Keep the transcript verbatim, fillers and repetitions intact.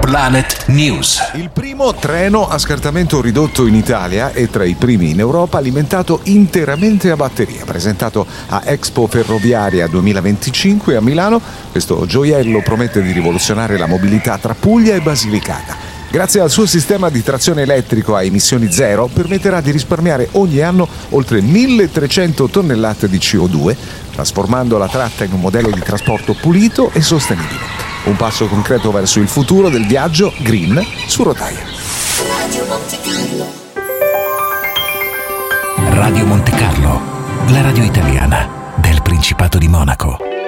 Planet News. Il primo treno a scartamento ridotto in Italia e tra i primi in Europa alimentato interamente a batteria. Presentato a Expo Ferroviaria duemilaventicinque a Milano, questo gioiello promette di rivoluzionare la mobilità tra Puglia e Basilicata. Grazie al suo sistema di trazione elettrico a emissioni zero, permetterà di risparmiare ogni anno oltre milletrecento tonnellate di C O due, trasformando la tratta in un modello di trasporto pulito e sostenibile. Un passo concreto verso il futuro del viaggio green su rotaia. Radio Monte Carlo, la radio italiana del Principato di Monaco.